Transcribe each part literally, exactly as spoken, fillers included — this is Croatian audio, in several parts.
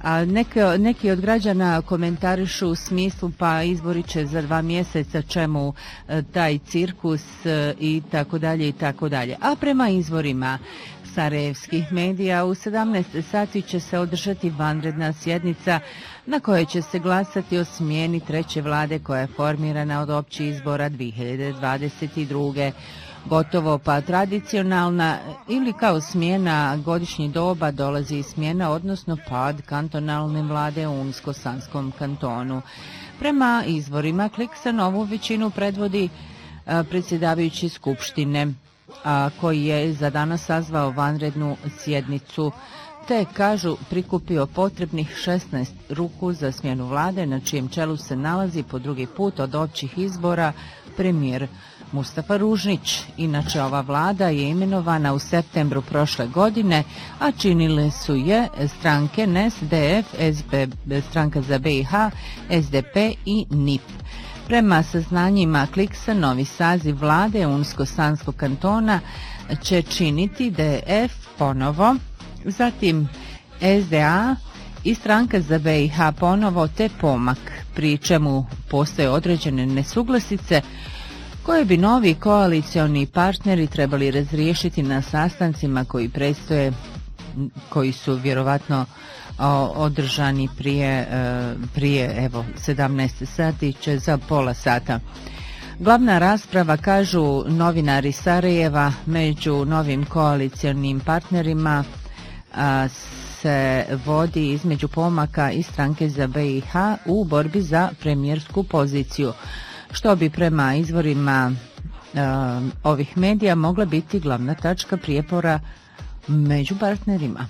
A neke, neki od građana komentarišu u smislu pa izbori će za dva mjeseca, čemu e, taj cirkus e, i tako dalje i tako dalje. A prema izvorima sarajevskih medija u sedamnaest sati će se održati vanredna sjednica na kojoj će se glasati o smjeni treće vlade koja je formirana od općih izbora dvije hiljade dvadeset druge. Gotovo pa tradicionalna ili kao smjena godišnjih doba dolazi i smjena, odnosno pad kantonalne vlade u Unsko-Sanskom kantonu. Prema izvorima Kliksa novu većinu predvodi a, predsjedavajući skupštine, a, koji je za danas sazvao vanrednu sjednicu, te, kažu, prikupio potrebnih šesnaest ruku za smjenu vlade, na čijem čelu se nalazi po drugi put od općih izbora premijer Mustafa Ružnić. Inače, ova vlada je imenovana u septembru prošle godine, a činile su je stranke N E S, D F, S B, stranka za B i H, S D P i N I P. Prema saznanjima Kliksa, novi saziv vlade Unsko-Sanskog kantona će činiti D F ponovo, zatim S D A i stranka za B i H ponovo, te Pomak, pri čemu postoje određene nesuglasice koje bi novi koalicioni partneri trebali razriješiti na sastancima koji predstoje, koji su vjerovatno održani prije, prije evo, sedamnaest sati, će za pola sata. Glavna rasprava, kažu novinari Sarajeva, među novim koalicionim partnerima a, se vodi između Pomaka i stranke za B i H u borbi za premijersku poziciju, što bi prema izvorima uh, ovih medija mogla biti glavna tačka prijepora među partnerima.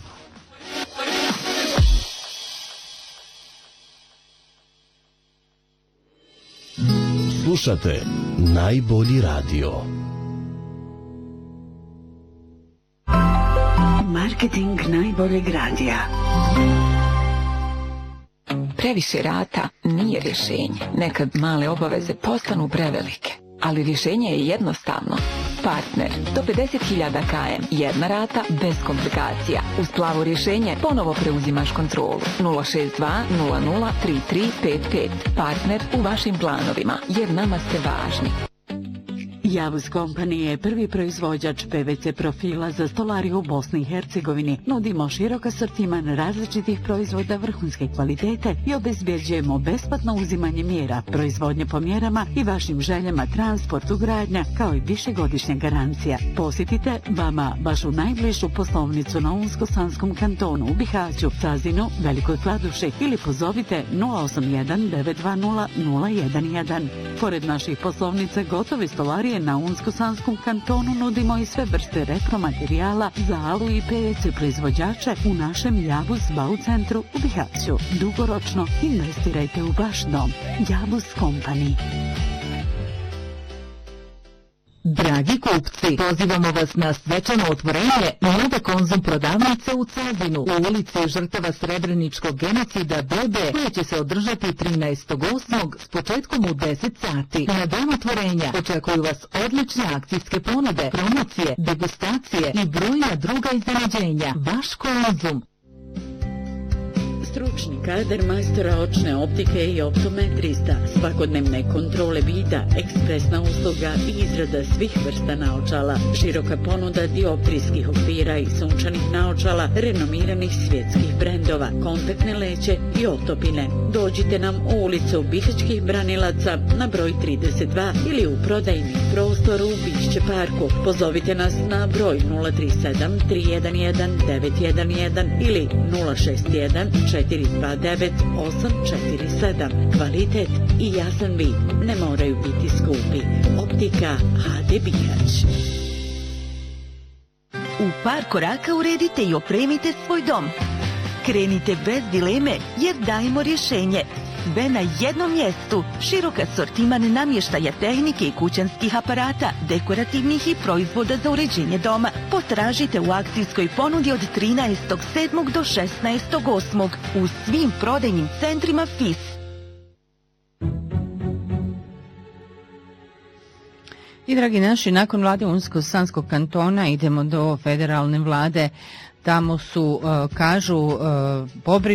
Slušate najbolji radio. Marketing najboljeg radija. Previše rata nije rješenje. Nekad male obaveze postanu prevelike, ali rješenje je jednostavno. Partner, do pedeset hiljada km, jedna rata bez komplikacija. Uz plavo rješenje ponovo preuzimaš kontrolu. nula šest dva nula nula tri tri pet pet. Partner u vašim planovima, jer nama ste važni. Javus Company je prvi proizvođač P V C profila za stolariju u Bosni i Hercegovini. Nudimo širok asortiman različitih proizvoda vrhunske kvalitete i obezbjeđujemo besplatno uzimanje mjera, proizvodnje po mjerama i vašim željama, transport, ugradnja, kao i višegodišnja garancija. Posjetite vama vašu najbližu poslovnicu na Unsko-Sanskom kantonu u Bihaću, Cazinu, Velikoj Kladuši ili pozovite nula osam jedan devet dva nula nula jedan jedan. Pored naših poslovnica gotovi stolarije na Unsko-Sanskom kantonu nudimo i sve vrste repromaterijala za alu i P V C proizvođače u našem Javus Bau centru u Bihaću. Dugoročno investirajte u vaš dom. Javus Company. Dragi kupci, pozivamo vas na svečano otvorenje nove Konzum prodavnice u Cazinu u ulici žrtava Srebreničkog genocida B B, koje će se održati trinaestog osmog s početkom u deset sati. Na dan otvorenja očekuju vas odlične akcijske ponude, promocije, degustacije i brojna druga iznenađenja. Vaš Konzum. Stručni kadar majstora očne optike i optometrista, svakodnevne kontrole vida, ekspresna usluga i izrada svih vrsta naočala, široka ponuda dioptrijskih okvira i sunčanih naočala renomiranih svjetskih brendova, kontaktne leće i otopine. Dođite nam u ulicu Bihaćkih branilaca na broj trideset dva ili u prodajni prostor u Bišće parku. Pozovite nas na broj nula tri sedam tri jedan jedan devet jedan jedan ili nula šest jedan četiri dva devet osam četiri sedam. Kvalitet i jasan vid ne moraju biti skupi. Optika H D Bihać. U par koraka uredite i opremite svoj dom. Krenite bez dileme jer dajemo rješenje. Sve na jednom mjestu. Širok asortiman namještaja, tehnike i kućanskih aparata, dekorativnih i proizvoda za uređenje doma. Potražite u akcijskoj ponudi od trinaestog sedmog do šesnaestog osmog u svim prodajnim centrima F I S. I dragi naši, nakon vlade Unsko-Sanskog kantona idemo do federalne vlade. Tamo su, uh, kažu, uh, pobri